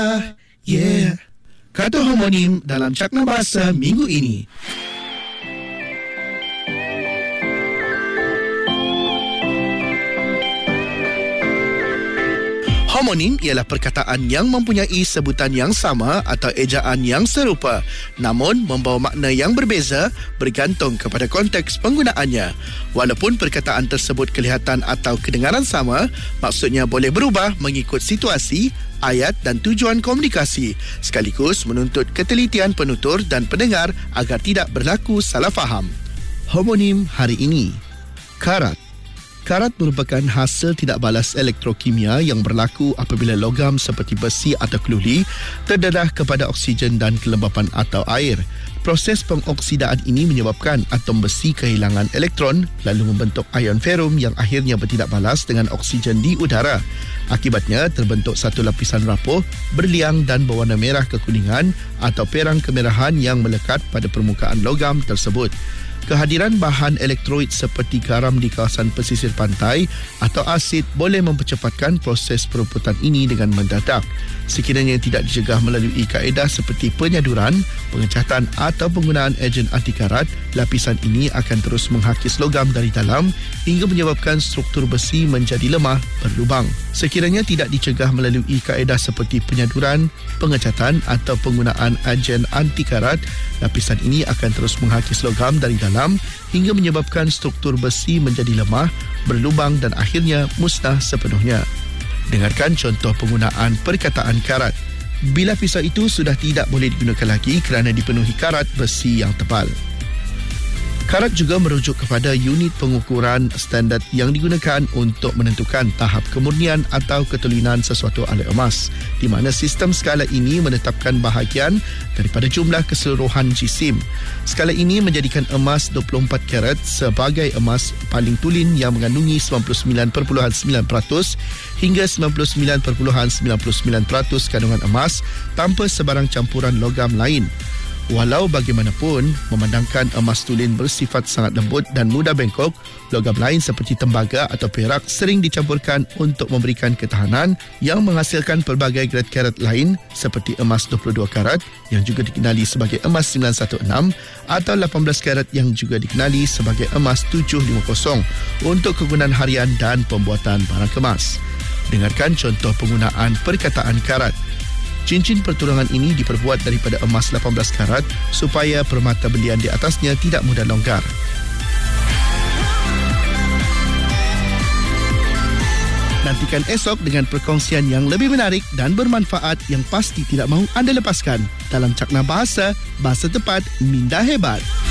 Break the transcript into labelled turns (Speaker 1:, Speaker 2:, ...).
Speaker 1: Yeah. Kata homonim dalam Cakna Bahasa minggu ini. Homonim ialah perkataan yang mempunyai sebutan yang sama atau ejaan yang serupa, namun membawa makna yang berbeza bergantung kepada konteks penggunaannya. Walaupun perkataan tersebut kelihatan atau kedengaran sama, maksudnya boleh berubah mengikut situasi, ayat dan tujuan komunikasi, sekaligus menuntut ketelitian penutur dan pendengar agar tidak berlaku salah faham. Homonim hari ini. Karat. Karat merupakan hasil tidak balas elektrokimia yang berlaku apabila logam seperti besi atau keluli terdedah kepada oksigen dan kelembapan atau air. Proses pengoksidaan ini menyebabkan atom besi kehilangan elektron lalu membentuk ion ferum yang akhirnya bertindak balas dengan oksigen di udara. Akibatnya terbentuk satu lapisan rapuh, berliang dan berwarna merah kekuningan atau perang kemerahan yang melekat pada permukaan logam tersebut. Kehadiran bahan elektroid seperti garam di kawasan pesisir pantai atau asid boleh mempercepatkan proses perebutan ini dengan mendadak. Sekiranya tidak dicegah melalui kaedah seperti penyaduran, pengecatan atau penggunaan ejen anti karat, lapisan ini akan terus menghakis logam dari dalam hingga menyebabkan struktur besi menjadi lemah berlubang. Sekiranya tidak dicegah melalui kaedah seperti penyaduran, pengecatan atau penggunaan ejen anti karat, lapisan ini akan terus menghakis logam dari dalam hingga menyebabkan struktur besi menjadi lemah, berlubang dan akhirnya musnah sepenuhnya. Dengarkan contoh penggunaan perkataan karat. Bila pisau itu sudah tidak boleh digunakan lagi kerana dipenuhi karat besi yang tebal. Karat juga merujuk kepada unit pengukuran standard yang digunakan untuk menentukan tahap kemurnian atau ketulinan sesuatu alat emas, di mana sistem skala ini menetapkan bahagian daripada jumlah keseluruhan jisim. Skala ini menjadikan emas 24 karat sebagai emas paling tulen yang mengandungi 99.9% hingga 99.99% kandungan emas tanpa sebarang campuran logam lain. Walau bagaimanapun, memandangkan emas tulen bersifat sangat lembut dan mudah bengkok, logam lain seperti tembaga atau perak sering dicampurkan untuk memberikan ketahanan yang menghasilkan pelbagai grade karat lain seperti emas 22 karat yang juga dikenali sebagai emas 916 atau 18 karat yang juga dikenali sebagai emas 750 untuk kegunaan harian dan pembuatan barang kemas. Dengarkan contoh penggunaan perkataan karat. Cincin pertunangan ini diperbuat daripada emas 18 karat supaya permata belian di atasnya tidak mudah longgar. Nantikan esok dengan perkongsian yang lebih menarik dan bermanfaat yang pasti tidak mahu anda lepaskan dalam Cakna Bahasa, Bahasa Tepat, Minda Hebat.